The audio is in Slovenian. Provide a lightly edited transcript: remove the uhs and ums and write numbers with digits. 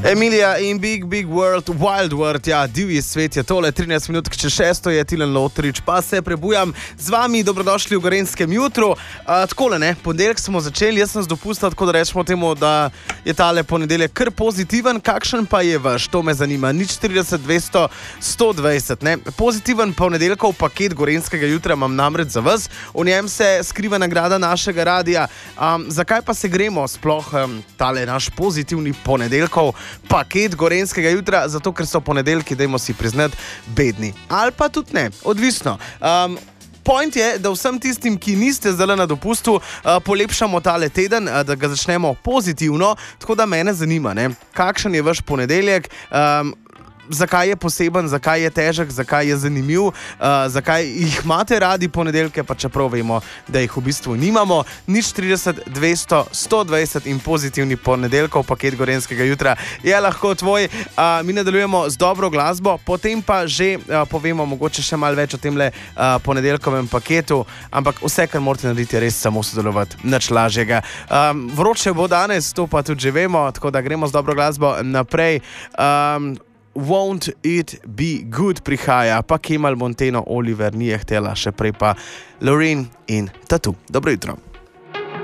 Emilija in Big World, Wild World, ja, divji svet je tole, 13 minut čez 6 je Tilen Lotrič, pa se prebujam z vami, dobrodošli v Gorenskem jutru. Takole, ne, ponedeljek smo začeli, jaz sem z dopusta, tako da rečemo temu, da je tale ponedeljek kar pozitiven, kakšen pa je vaš, to me zanima, 040 200 120, ne. Pozitiven ponedeljkov paket Gorenskega jutra imam namreč za vas, v njem se skriva nagrada našega radija. Zakaj pa se gremo sploh tale naš pozitivni ponedeljkov paket Gorenskega jutra? Zato, ker so ponedeljki, dajmo si priznati, bedni. Ali pa tudi ne, odvisno. Point je, da vsem tistim, ki niste zdaj na dopustu, polepšamo tale teden, da ga začnemo pozitivno, tako da mene zanima, ne, kakšen je vaš ponedeljek, zakaj je poseben, zakaj je težek, zakaj je zanimiv, zakaj jih imate radi ponedeljke, pa čeprav vemo, da jih v bistvu nimamo. 040 200 120 in pozitivni ponedeljkov paket Gorenskega jutra je lahko tvoj. Mi nadaljujemo z dobro glasbo, potem pa že povemo mogoče še malo več o temle ponedeljkovem paketu, ampak vse, kar morate narediti, je res samo sodelovati, nič lažjega. Vroče bo danes, to pa tudi že vemo, tako da gremo z dobro glasbo naprej. Won't It Be Good prihaja, pa Kemal Monteno, Oliver ni je htela, še prej pa Loreen in Tattoo. Dobro jutro.